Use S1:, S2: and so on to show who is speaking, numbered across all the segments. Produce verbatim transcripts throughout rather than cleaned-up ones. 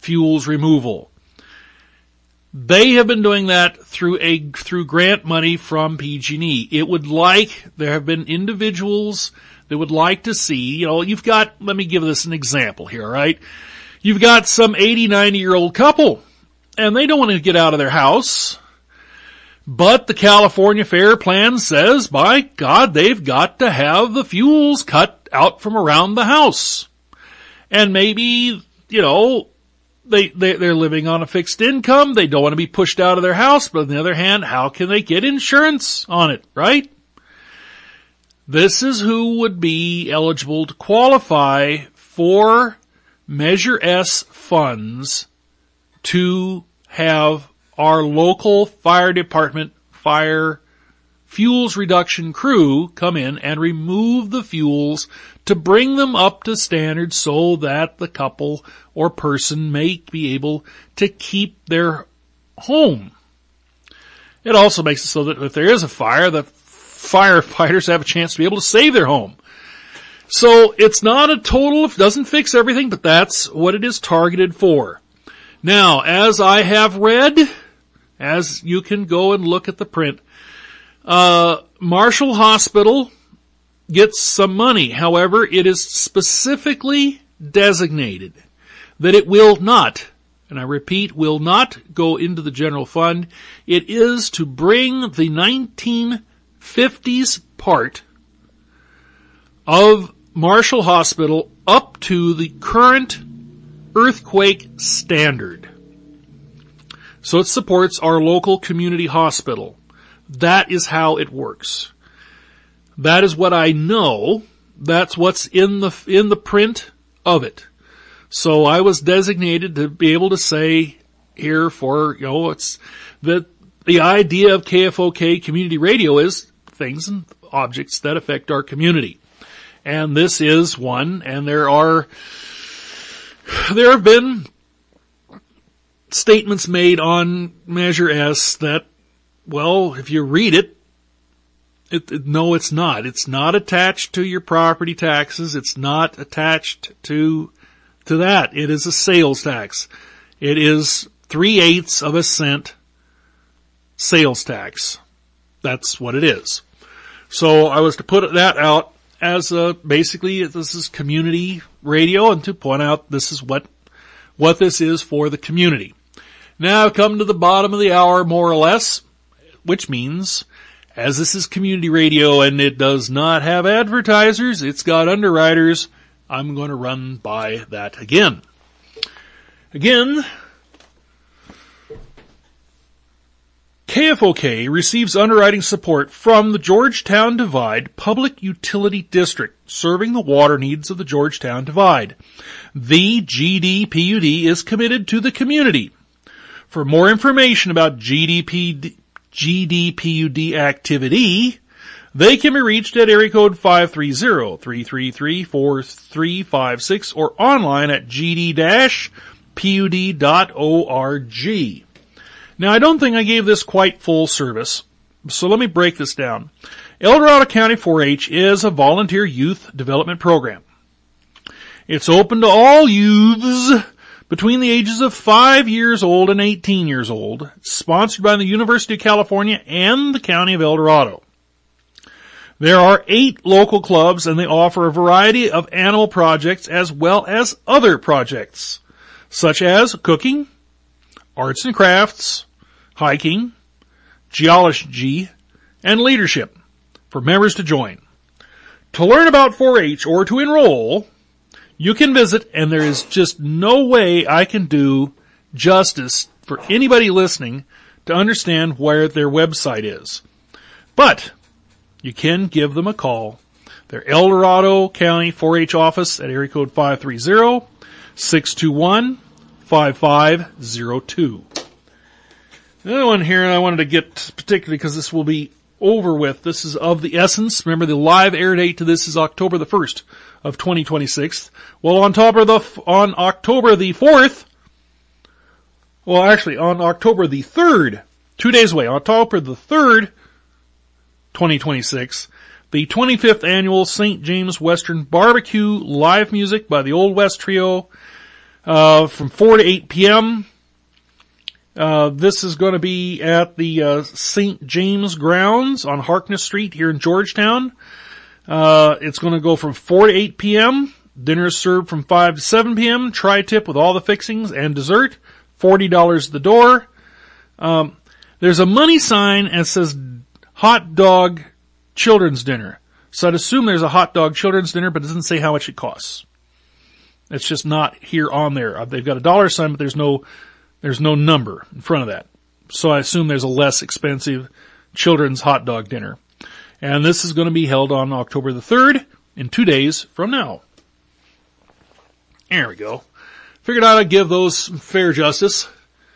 S1: fuels removal. They have been doing that through a, through grant money from P G and E. It would like, there have been individuals that would like to see, you know, you've got, let me give this an example here, right? You've got some eighty, ninety year old couple, and they don't want to get out of their house, but the California Fair Plan says, by God, they've got to have the fuels cut out from around the house. And maybe, you know, They, they, they're living on a fixed income. They don't want to be pushed out of their house. But on the other hand, how can they get insurance on it, right? This is who would be eligible to qualify for Measure S funds to have our local fire department fire fuels reduction crew come in and remove the fuels to bring them up to standard so that the couple or person may be able to keep their home. It also makes it so that if there is a fire, the firefighters have a chance to be able to save their home. So it's not a total, it doesn't fix everything, but that's what it is targeted for. Now, as I have read, as you can go and look at the print, uh, Marshall Hospital gets some money. However, it is specifically designated that it will not, and I repeat, will not go into the general fund. It is to bring the nineteen fifties part of Marshall Hospital up to the current earthquake standard. So it supports our local community hospital. That is how it works. That is what I know. That's what's in the, in the print of it. So I was designated to be able to say here for, you know, it's the, the idea of K F O K community radio is things and objects that affect our community. And this is one, and there are, there have been statements made on Measure S that, well, if you read it, It, it, no, it's not. It's not attached to your property taxes. It's not attached to, to that. It is a sales tax. It is three-eighths of a cent sales tax. That's what it is. So I was to put that out as a, basically this is community radio and to point out this is what, what this is for the community. Now I've come to the bottom of the hour more or less, which means as this is community radio and it does not have advertisers, it's got underwriters, I'm going to run by that again. Again, K F O K receives underwriting support from the Georgetown Divide Public Utility District, serving the water needs of the Georgetown Divide. The G D P U D is committed to the community. For more information about G D P, G D P U D activity, they can be reached at area code five three zero, three three three, four three five six or online at g d dash p u d dot org. Now, I don't think I gave this quite full service, so let me break this down. El Dorado County four H is a volunteer youth development program. It's open to all youths between the ages of five years old and eighteen years old. It's sponsored by the University of California and the County of El Dorado. There are eight local clubs, and they offer a variety of animal projects as well as other projects, such as cooking, arts and crafts, hiking, geology, and leadership for members to join. To learn about four H or to enroll, you can visit, and there is just no way I can do justice for anybody listening to understand where their website is. But you can give them a call. Their El Dorado County four H office at area code five three zero, six two one, five five zero two. Another one here I wanted to get particularly because this will be over with. This is of the essence. Remember, the live air date to this is October the first of twenty twenty-six. Well, on top of the, on October the fourth, well, actually, on October the third, two days away, on October the third, twenty twenty-six, the twenty-fifth annual Saint James Western Barbecue live music by the Old West Trio, uh, from four to eight p.m. Uh, this is going to be at the uh, Saint James Grounds on Harkness Street here in Georgetown. Uh, it's going to go from four to eight p.m. Dinner is served from five to seven p.m. Tri-tip with all the fixings and dessert. forty dollars at the door. Um, there's a money sign that says hot dog children's dinner. So I'd assume there's a hot dog children's dinner, but it doesn't say how much it costs. It's just not here on there. They've got a dollar sign, but there's no There's no number in front of that. So I assume there's a less expensive children's hot dog dinner. And this is going to be held on October the third, in two days from now. There we go. Figured I'd give those some fair justice.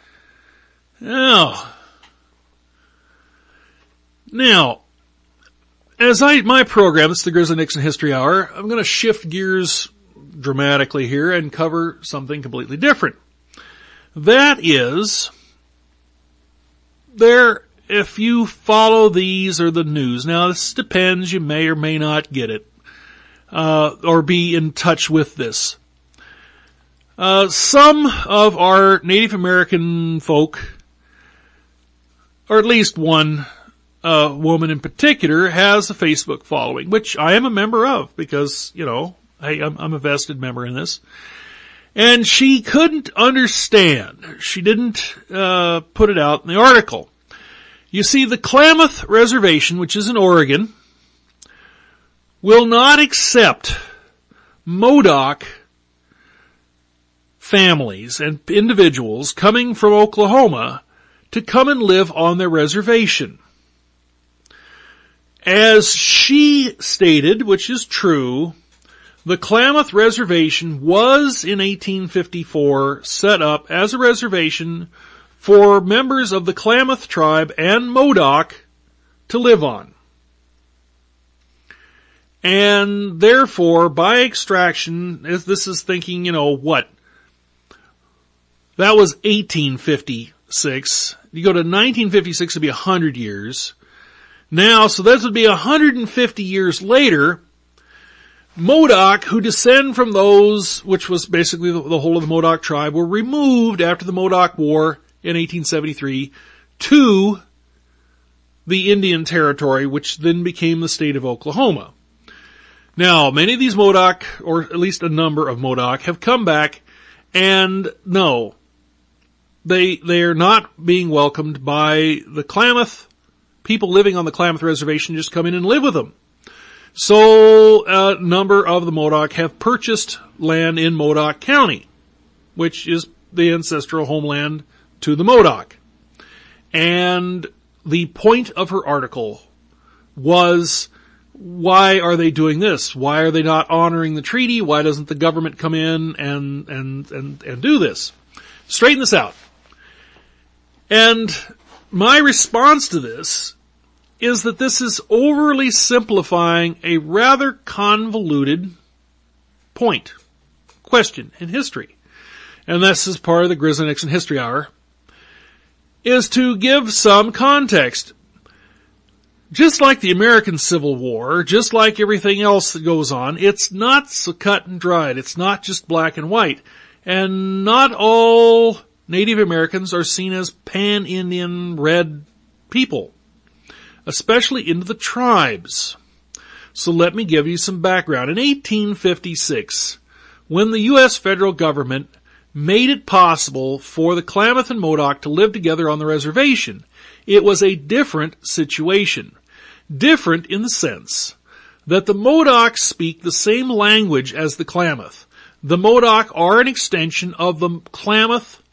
S1: Now, now, as I, my program, it's the Grizzly Nixon History Hour, I'm going to shift gears dramatically here and cover something completely different. That is, there, if you follow these or the news, now this depends, you may or may not get it, uh, or be in touch with this. Uh, some of our Native American folk, or at least one, uh, woman in particular, has a Facebook following, which I am a member of because, you know, I, I'm, I'm a vested member in this. And she couldn't understand. She didn't uh put it out in the article. You see, the Klamath Reservation, which is in Oregon, will not accept Modoc families and individuals coming from Oklahoma to come and live on their reservation. As she stated, which is true, the Klamath Reservation was in eighteen fifty-four set up as a reservation for members of the Klamath tribe and Modoc to live on. And therefore, by extraction, as this is thinking, you know, what? That was eighteen fifty-six. You go to nineteen fifty-six, it'd be one hundred years. Now, so this would be one hundred fifty years later. Modoc, who descend from those, which was basically the, the whole of the Modoc tribe, were removed after the Modoc War in eighteen seventy-three to the Indian Territory, which then became the state of Oklahoma. Now, many of these Modoc, or at least a number of Modoc, have come back, and no, they they are not being welcomed by the Klamath. People living on the Klamath Reservation just come in and live with them. So a number of the Modoc have purchased land in Modoc County, which is the ancestral homeland to the Modoc. And the point of her article was, why are they doing this? Why are they not honoring the treaty? Why doesn't the government come in and, and, and, and do this? Straighten this out. And my response to this is that this is overly simplifying a rather convoluted point, question in history. And this is part of the Grizzly Nixon History Hour, is to give some context. Just like the American Civil War, just like everything else that goes on, it's not so cut and dried. It's not just black and white. And not all Native Americans are seen as pan-Indian red people, especially into the tribes. So let me give you some background. In eighteen fifty-six, when the U S federal government made it possible for the Klamath and Modoc to live together on the reservation, it was a different situation. Different in the sense that the Modoc speak the same language as the Klamath. The Modoc are an extension of the Klamath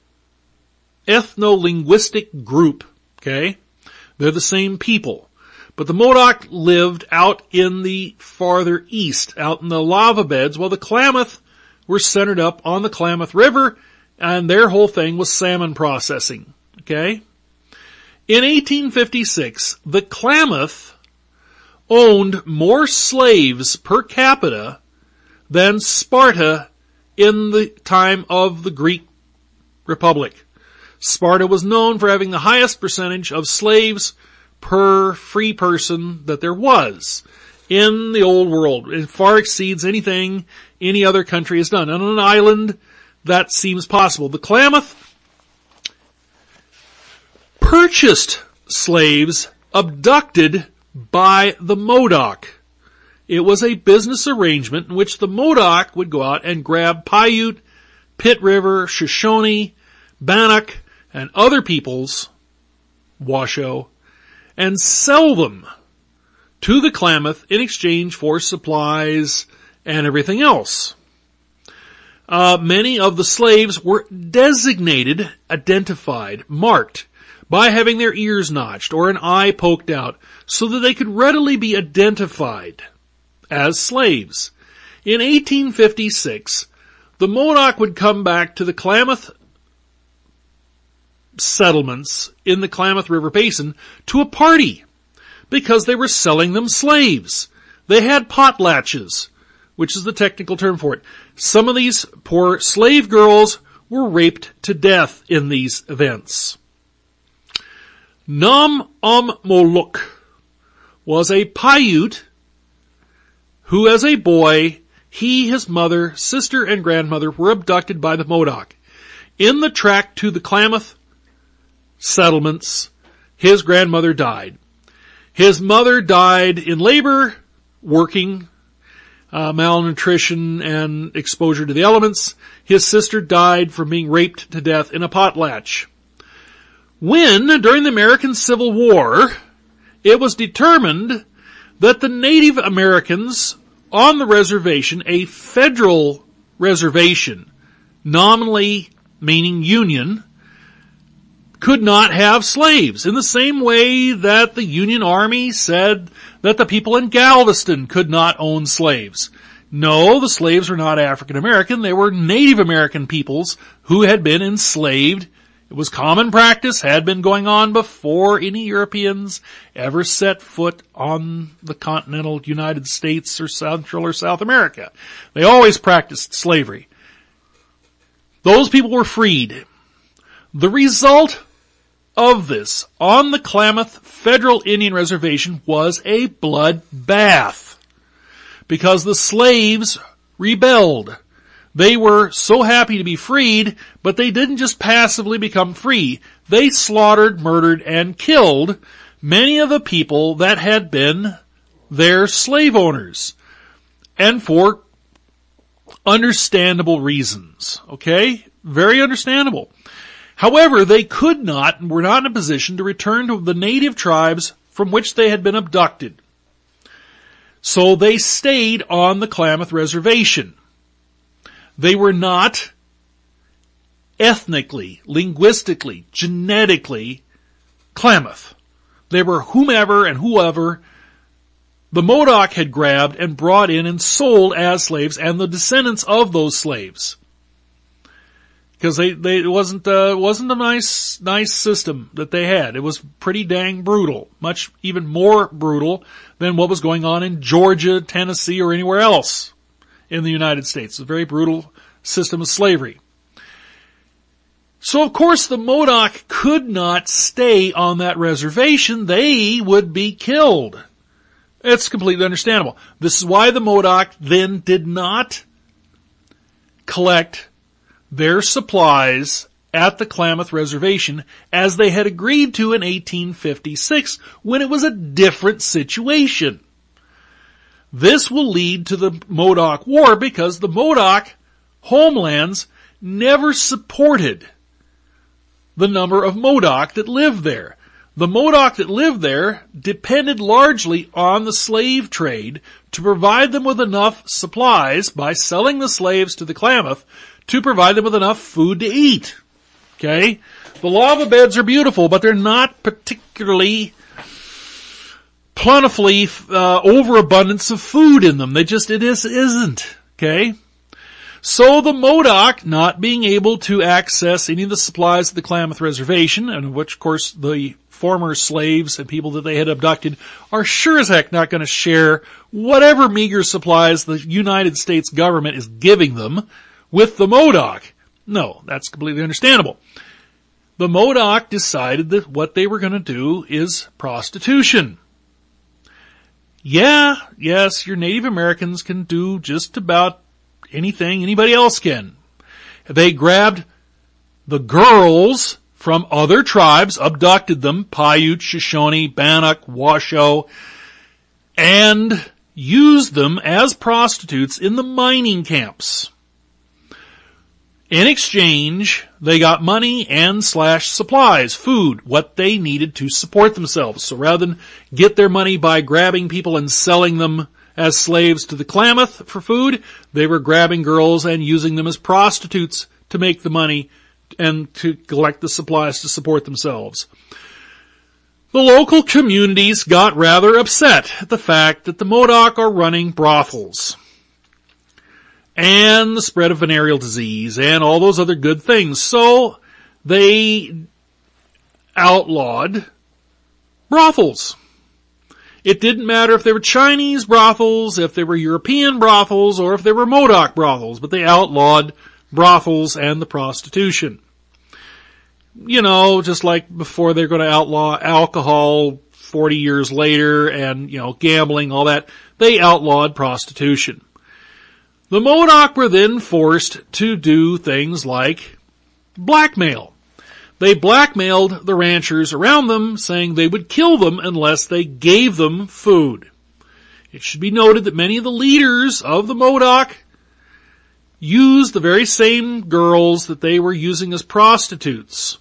S1: ethno-linguistic group, okay? They're the same people. But the Modoc lived out in the farther east, out in the lava beds, while the Klamath were centered up on the Klamath River, and their whole thing was salmon processing, okay? In eighteen fifty-six, the Klamath owned more slaves per capita than Sparta in the time of the Greek Republic. Sparta was known for having the highest percentage of slaves per free person that there was in the old world. It far exceeds anything any other country has done. On an island that seems possible. The Klamath purchased slaves abducted by the Modoc. It was a business arrangement in which the Modoc would go out and grab Paiute, Pit River, Shoshone, Bannock, and other peoples, Washoe, and sell them to the Klamath in exchange for supplies and everything else. Uh, many of the slaves were designated, identified, marked by having their ears notched or an eye poked out so that they could readily be identified as slaves. In eighteen fifty-six, the Modoc would come back to the Klamath settlements in the Klamath River Basin to a party because they were selling them slaves. They had potlatches, which is the technical term for it. Some of these poor slave girls were raped to death in these events. Nam Am Moluk was a Paiute who, as a boy, he, his mother, sister, and grandmother were abducted by the Modoc. In the track to the Klamath settlements, his grandmother died. His mother died in labor, working, uh, malnutrition, and exposure to the elements. His sister died from being raped to death in a potlatch. When, during the American Civil War, it was determined that the Native Americans on the reservation, a federal reservation, nominally meaning Union, could not have slaves in the same way that the Union Army said that the people in Galveston could not own slaves. No, the slaves were not African American. They were Native American peoples who had been enslaved. It was common practice, had been going on before any Europeans ever set foot on the continental United States or Central or South America. They always practiced slavery. Those people were freed. The result of this on the Klamath Federal Indian Reservation was a bloodbath because the slaves rebelled. They were so happy to be freed, but they didn't just passively become free. They slaughtered, murdered, and killed many of the people that had been their slave owners. And for understandable reasons. Okay? Very understandable. However, they could not and were not in a position to return to the native tribes from which they had been abducted. So they stayed on the Klamath Reservation. They were not ethnically, linguistically, genetically Klamath. They were whomever and whoever the Modoc had grabbed and brought in and sold as slaves and the descendants of those slaves. Because they, they, it wasn't, uh, wasn't a nice, nice system that they had. It was pretty dang brutal. Much even more brutal than what was going on in Georgia, Tennessee, or anywhere else in the United States. It's a very brutal system of slavery. So of course the Modoc could not stay on that reservation. They would be killed. It's completely understandable. This is why the Modoc then did not collect their supplies at the Klamath Reservation as they had agreed to in eighteen fifty-six when it was a different situation. This will lead to the Modoc War because the Modoc homelands never supported the number of Modoc that lived there. The Modoc that lived there depended largely on the slave trade to provide them with enough supplies by selling the slaves to the Klamath to provide them with enough food to eat. Okay? The lava beds are beautiful, but they're not particularly plentifully uh, overabundance of food in them. They just, it is, isn't. Okay? So the Modoc, not being able to access any of the supplies at the Klamath Reservation, and which, of course, the former slaves and people that they had abducted are sure as heck not going to share whatever meager supplies the United States government is giving them with the Modoc. No, that's completely understandable. The Modoc decided that what they were going to do is prostitution. Yeah, yes, your Native Americans can do just about anything anybody else can. They grabbed the girls from other tribes, abducted them, Paiute, Shoshone, Bannock, Washoe, and used them as prostitutes in the mining camps. In exchange, they got money and slash supplies, food, what they needed to support themselves. So rather than get their money by grabbing people and selling them as slaves to the Klamath for food, they were grabbing girls and using them as prostitutes to make the money and to collect the supplies to support themselves. The local communities got rather upset at the fact that the Modoc are running brothels and the spread of venereal disease and all those other good things. So they outlawed brothels. It didn't matter if they were Chinese brothels, if they were European brothels, or if they were Modoc brothels, but they outlawed brothels and the prostitution. You know, just like before they're going to outlaw alcohol forty years later and, you know, gambling, all that, they outlawed prostitution. The Modoc were then forced to do things like blackmail. They blackmailed the ranchers around them, saying they would kill them unless they gave them food. It should be noted that many of the leaders of the Modoc used the very same girls that they were using as prostitutes.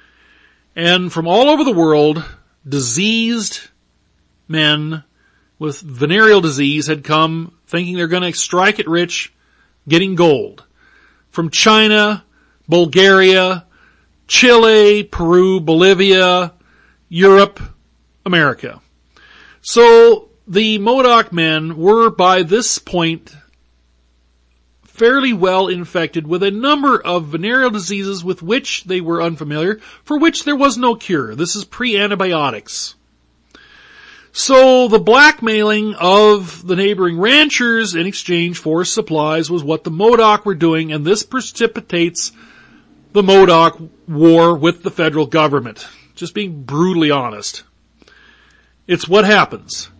S1: And from all over the world, diseased men with venereal disease had come thinking they're going to strike it rich, getting gold. From China, Bulgaria, Chile, Peru, Bolivia, Europe, America. So the Modoc men were by this point fairly well infected with a number of venereal diseases with which they were unfamiliar, for which there was no cure. This is pre-antibiotics. So the blackmailing of the neighboring ranchers in exchange for supplies was what the Modoc were doing, and this precipitates the Modoc war with the federal government. Just being brutally honest. It's what happens.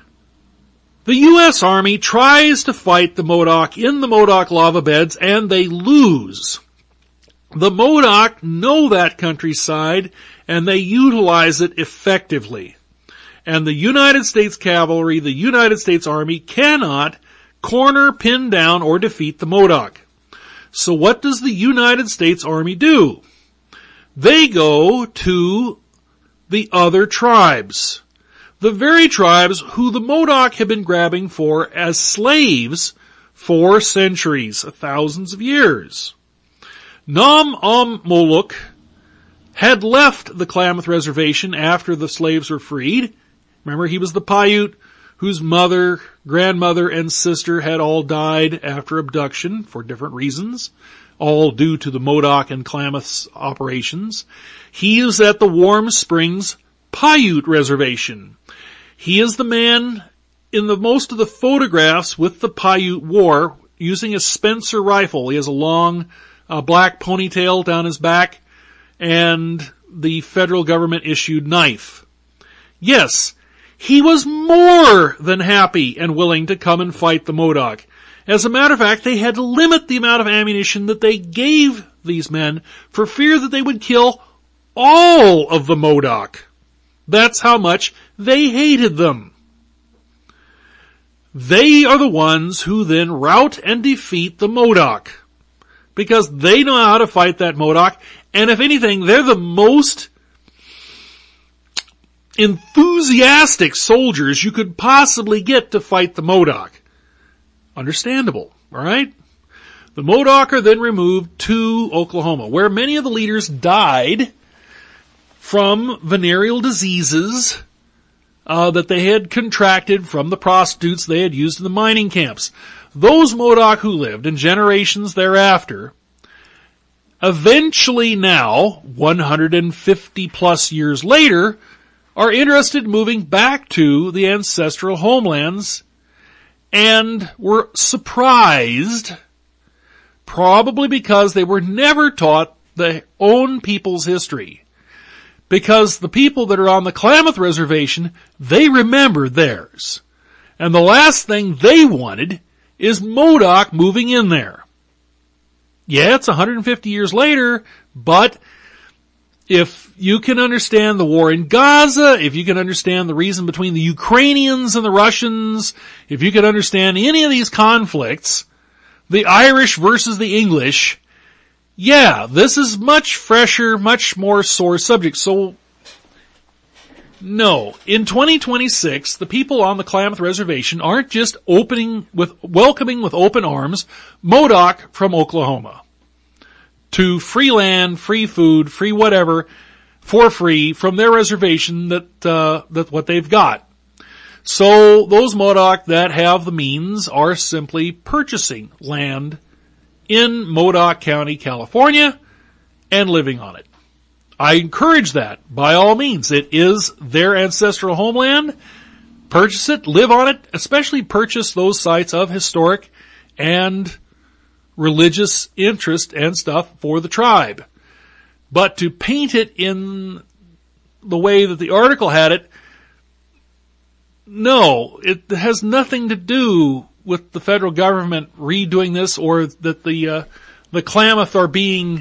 S1: The U S Army tries to fight the Modoc in the Modoc lava beds, and they lose. The Modoc know that countryside, and they utilize it effectively. And the United States Cavalry, the United States Army, cannot corner, pin down, or defeat the Modoc. So what does the United States Army do? They go to the other tribes. The very tribes who the Modoc have been grabbing for as slaves for centuries, thousands of years. Nam-Am-Moluk had left the Klamath Reservation after the slaves were freed. Remember, he was the Paiute whose mother, grandmother, and sister had all died after abduction for different reasons, all due to the Modoc and Klamath's operations. He is at the Warm Springs Paiute Reservation. He is the man in the most of the photographs with the Paiute War using a Spencer rifle. He has a long uh, black ponytail down his back and the federal government issued knife. Yes, he was more than happy and willing to come and fight the Modoc. As a matter of fact, they had to limit the amount of ammunition that they gave these men for fear that they would kill all of the Modoc. That's how much they hated them. They are the ones who then rout and defeat the Modoc, because they know how to fight that Modoc, and if anything, they're the most enthusiastic soldiers you could possibly get to fight the Modoc. Understandable, alright? The Modoc are then removed to Oklahoma, where many of the leaders died from venereal diseases uh, that they had contracted from the prostitutes they had used in the mining camps. Those Modoc who lived in generations thereafter, eventually now, one hundred fifty plus years later, are interested in moving back to the ancestral homelands and were surprised, probably because they were never taught their own people's history. Because the people that are on the Klamath Reservation, they remember theirs. And the last thing they wanted is Modoc moving in there. Yeah, it's one hundred fifty years later, but if you can understand the war in Gaza, if you can understand the reason between the Ukrainians and the Russians, if you can understand any of these conflicts, the Irish versus the English, yeah, this is much fresher, much more sore subject. So, no, in twenty twenty-six, the people on the Klamath Reservation aren't just opening with, welcoming with open arms Modoc from Oklahoma to free land, free food, free whatever, for free from their reservation that, uh, that what they've got. So those Modoc that have the means are simply purchasing land in Modoc County, California, and living on it. I encourage that by all means. It is their ancestral homeland. Purchase it, live on it, especially purchase those sites of historic and religious interest and stuff for the tribe. But to paint it in the way that the article had it, no, it has nothing to do with the federal government redoing this, or that the uh, the Klamath are being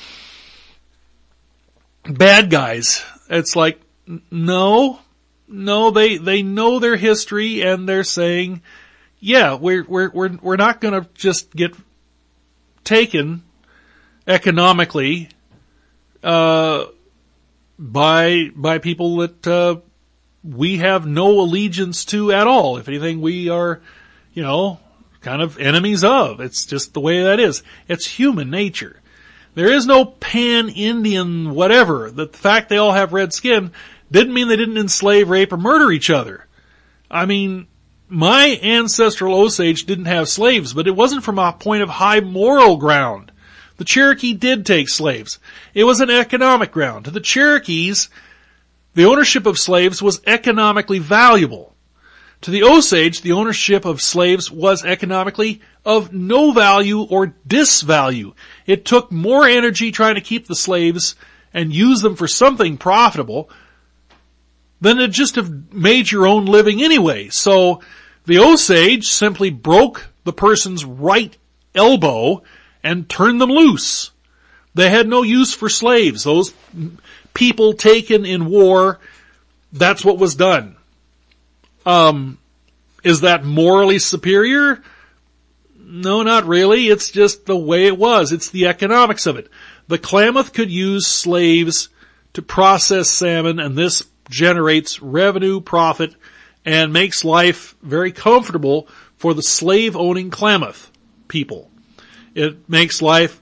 S1: bad guys. It's like, no, no, they they know their history, and they're saying, yeah, we're we're we're we're not going to just get taken economically uh by by people that uh we have no allegiance to at all. If anything, we are, you know, kind of enemies of. It's just the way that is. It's human nature. There is no pan-Indian whatever. The fact they all have red skin didn't mean they didn't enslave, rape, or murder each other. I mean, my ancestral Osage didn't have slaves, but it wasn't from a point of high moral ground. The Cherokee did take slaves. It was an economic ground. To the Cherokees, the ownership of slaves was economically valuable. To the Osage, the ownership of slaves was economically of no value or disvalue. It took more energy trying to keep the slaves and use them for something profitable than to just have made your own living anyway. So the Osage simply broke the person's right elbow and turned them loose. They had no use for slaves. Those people taken in war, that's what was done. Um, is that morally superior? No, not really. It's just the way it was. It's the economics of it. The Klamath could use slaves to process salmon, and this generates revenue, profit, and makes life very comfortable for the slave-owning Klamath people. It makes life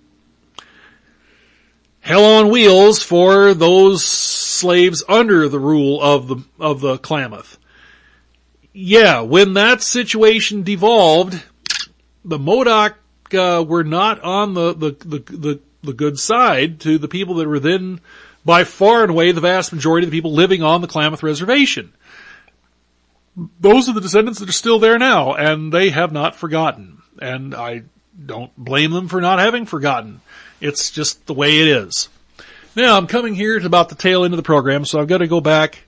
S1: hell on wheels for those slaves under the rule of the of the Klamath. Yeah, when that situation devolved, the Modoc uh, were not on the, the, the, the, the good side to the people that were then by far and away the vast majority of the people living on the Klamath Reservation. Those are the descendants that are still there now, and they have not forgotten. And I don't blame them for not having forgotten. It's just the way it is. Now, I'm coming here to about the tail end of the program, so I've got to go back,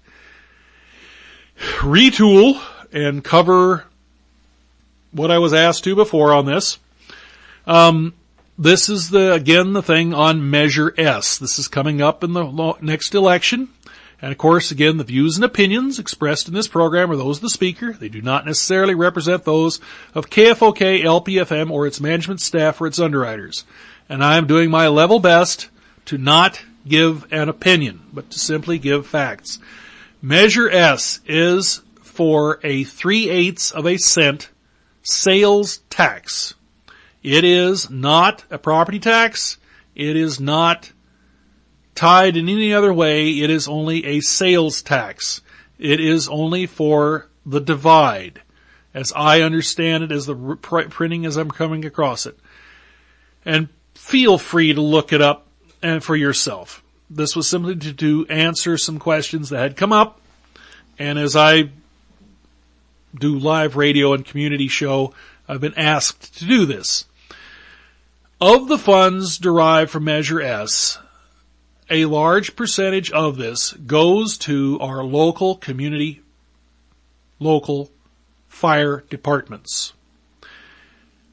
S1: retool, and cover what I was asked to before on this. Um, this is the, again, the thing on Measure S. This is coming up in the next election. And of course, again, the views and opinions expressed in this program are those of the speaker. They do not necessarily represent those of K F O K, L P F M, or its management staff or its underwriters. And I am doing my level best to not give an opinion, but to simply give facts. Measure S is for a three-eighths of a cent sales tax. It is not a property tax. It is not tied in any other way. It is only a sales tax. It is only for the divide, as I understand it, as the printing as I'm coming across it. And feel free to look it up and for yourself. This was simply to, to answer some questions that had come up. And as I do live radio and community show, I've been asked to do this. Of the funds derived from Measure S, a large percentage of this goes to our local community, local fire departments.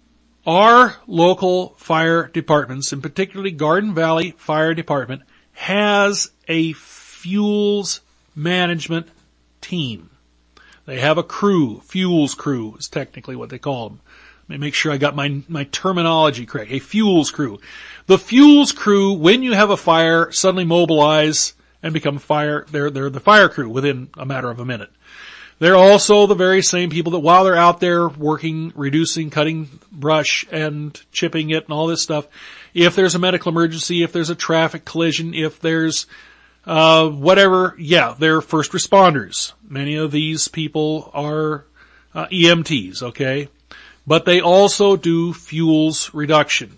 S1: Our local fire departments, and particularly Garden Valley Fire Department, has a fuels management team. They have a crew. Fuels crew is technically what they call them. Let me make sure I got my, my terminology correct. A fuels crew. The fuels crew, when you have a fire, suddenly mobilize and become fire. They're, they're the fire crew within a matter of a minute. They're also the very same people that while they're out there working, reducing, cutting brush and chipping it and all this stuff, if there's a medical emergency, if there's a traffic collision, if there's uh whatever, yeah, they're first responders. Many of these people are uh, E M Ts, okay? But they also do fuels reduction.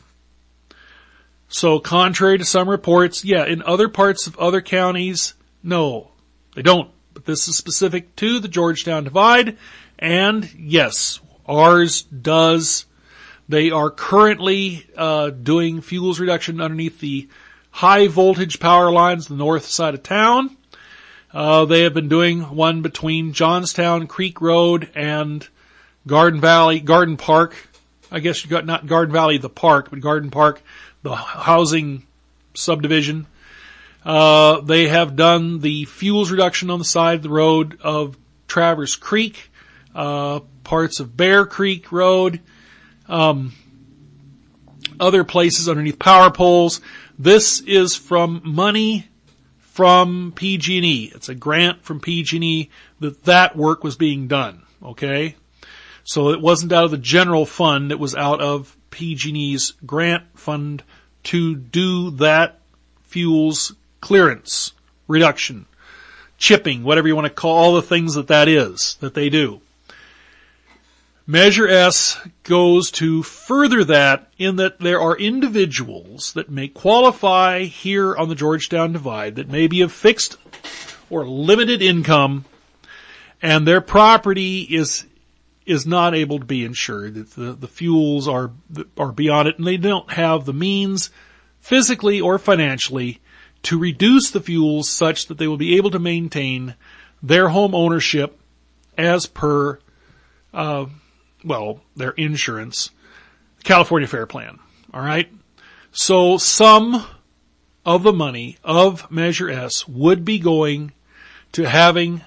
S1: So contrary to some reports, yeah, in other parts of other counties, no, they don't. But this is specific to the Georgetown Divide, and yes, ours does. They are currently uh doing fuels reduction underneath the high voltage power lines on the north side of town. Uh they have been doing one between Johnstown Creek Road and Garden Valley, Garden Park. I guess you got not Garden Valley the park, but Garden Park, the housing subdivision. Uh, they have done the fuels reduction on the side of the road of Travers Creek, uh, parts of Bear Creek Road, um, other places underneath power poles. This is from money from P G and E. It's a grant from P G and E that that work was being done, okay? So it wasn't out of the general fund, it was out of P G and E's grant fund to do that fuels clearance, reduction, chipping, whatever you want to call all the things that that is, that they do. Measure S goes to further that in that there are individuals that may qualify here on the Georgetown Divide that may be of fixed or limited income, and their property is is not able to be insured. The, the fuels are are beyond it, and they don't have the means, physically or financially, to reduce the fuels such that they will be able to maintain their home ownership as per, uh, well, their insurance, California Fair Plan. All right. So some of the money of Measure S would be going to having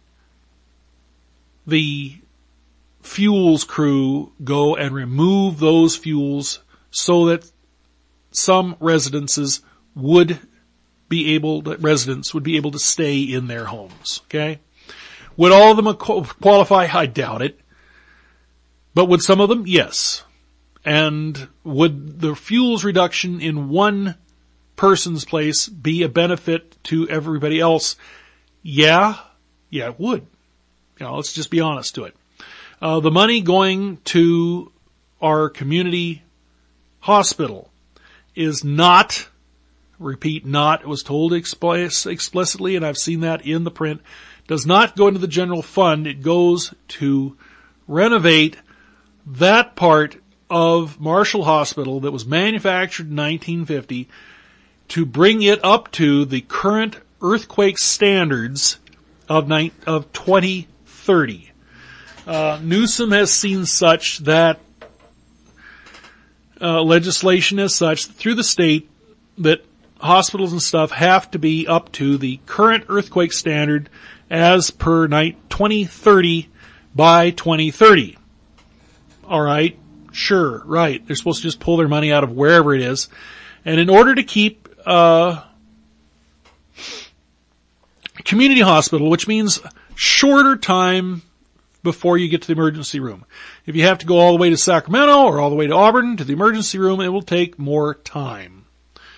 S1: the fuels crew go and remove those fuels so that some residences would be able, that residents would be able to stay in their homes. Okay. Would all of them qualify? I doubt it. But would some of them? Yes. And would the fuels reduction in one person's place be a benefit to everybody else? Yeah. Yeah, it would. You know, let's just be honest to it. Uh, the money going to our community hospital is not, repeat, not, it was told explicit, explicitly, and I've seen that in the print, does not go into the general fund. It goes to renovate that part of Marshall Hospital that was manufactured in nineteen fifty to bring it up to the current earthquake standards of, ni- of twenty thirty. Uh, Newsom has seen such that uh, legislation as such through the state that hospitals and stuff have to be up to the current earthquake standard as per twenty thirty by twenty thirty. All right, sure, right. They're supposed to just pull their money out of wherever it is. And in order to keep uh community hospital, which means shorter time before you get to the emergency room. If you have to go all the way to Sacramento or all the way to Auburn to the emergency room, it will take more time.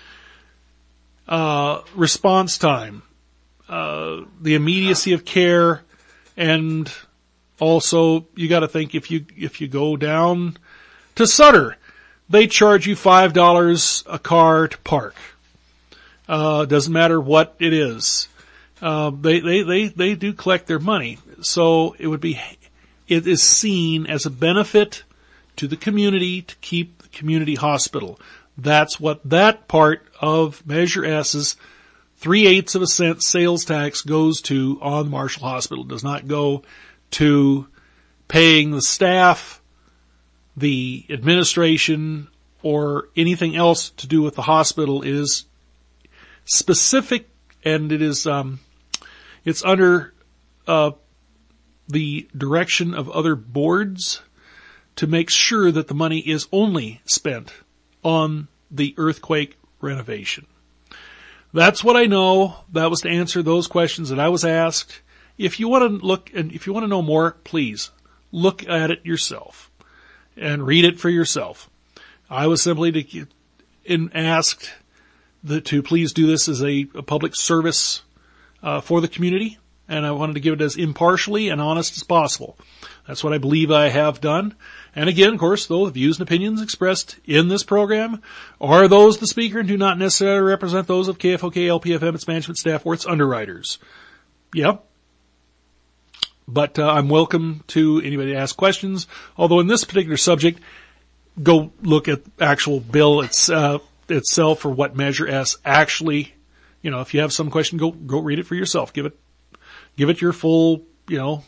S1: Uh, response time, uh, the immediacy of care, and also you gotta think if you, if you go down to Sutter, they charge you five dollars a car to park. Uh, doesn't matter what it is. Uh, they, they, they, they do collect their money. So it would be, it is seen as a benefit to the community to keep the community hospital. That's what that part of Measure S's three-eighths of a cent sales tax goes to on Marshall Hospital. It does not go to paying the staff, the administration or anything else to do with the hospital is specific, and it is um, it's under uh, the direction of other boards to make sure that the money is only spent on the earthquake renovation. That's what I know. That was to answer those questions that I was asked. If you want to look, and if you want to know more, please look at it yourself and read it for yourself. I was simply to, in, asked the, to please do this as a, a public service uh, for the community, and I wanted to give it as impartially and honest as possible. That's what I believe I have done. And again, of course, though, the views and opinions expressed in this program are those of the speaker and do not necessarily represent those of K F O K, L P F M, its management staff, or its underwriters. Yeah. But uh, I'm welcome to anybody to ask questions, although in this particular subject, go look at actual bill it's, uh, itself for what Measure S actually, you know, if you have some question, go go read it for yourself. Give it, give it your full, you know,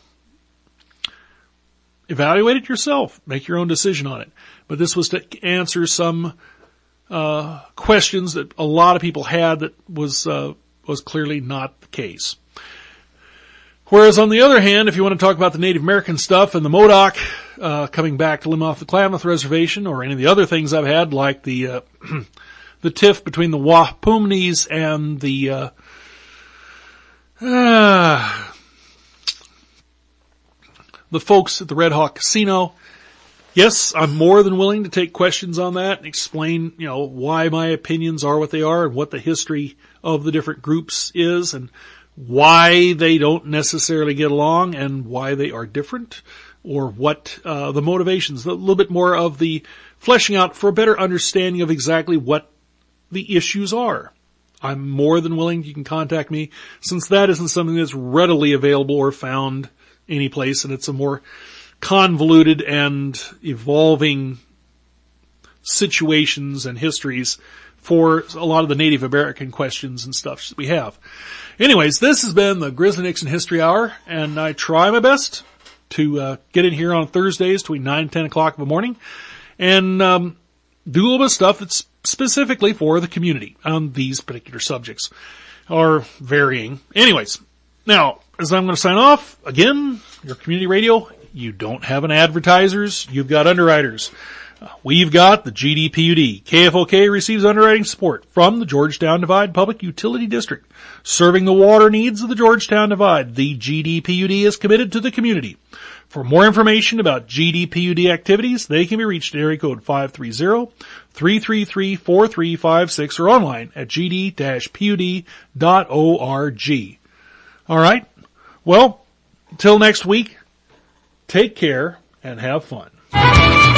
S1: evaluate it yourself. Make your own decision on it. But this was to answer some uh questions that a lot of people had that was uh was clearly not the case. Whereas on the other hand, if you want to talk about the Native American stuff and the Modoc uh coming back to live off the Klamath Reservation, or any of the other things I've had, like the uh the tiff between the Wapumnis and the uh, uh the folks at the Red Hawk Casino. Yes, I'm more than willing to take questions on that and explain, you know, why my opinions are what they are and what the history of the different groups is and why they don't necessarily get along and why they are different, or what uh the motivations, a little bit more of the fleshing out for a better understanding of exactly what the issues are. I'm more than willing. You can contact me, since that isn't something that's readily available or found any place, and it's a more convoluted and evolving situations and histories for a lot of the Native American questions and stuff that we have. Anyways, this has been the Grizzly Nixon History Hour, and I try my best to uh, get in here on Thursdays between nine and ten o'clock in the morning and um, do a little bit of stuff that's specifically for the community on these particular subjects, or varying. Anyways, now, as I'm going to sign off, again, your community radio, you don't have an advertisers, you've got underwriters. Uh, we've got the G D P U D. K F O K receives underwriting support from the Georgetown Divide Public Utility District. Serving the water needs of the Georgetown Divide, the G D P U D is committed to the community. For more information about G D P U D activities, they can be reached at area code five three zero, three three three, four three five six or online at g d dash p u d dot org. All right. Well, till next week, take care and have fun.